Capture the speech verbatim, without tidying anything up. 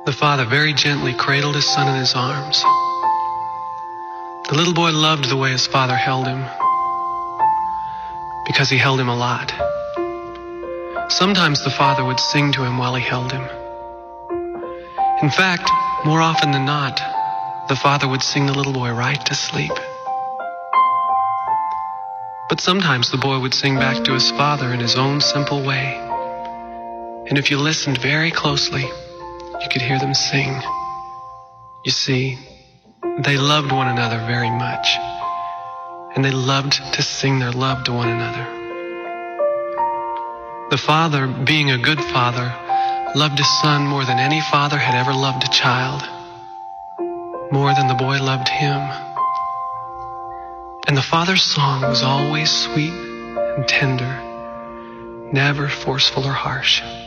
The father very gently cradled his son in his arms. The little boy loved the way his father held him, because he held him a lot. Sometimes the father would sing to him while he held him. In fact, more often than not, the father would sing the little boy right to sleep. But sometimes the boy would sing back to his father in his own simple way. And if you listened very closely, you could hear them sing. You see, they loved one another very much, and they loved to sing their love to one another. The father, being a good father, loved his son more than any father had ever loved a child, more than the boy loved him. And the father's song was always sweet and tender, never forceful or harsh.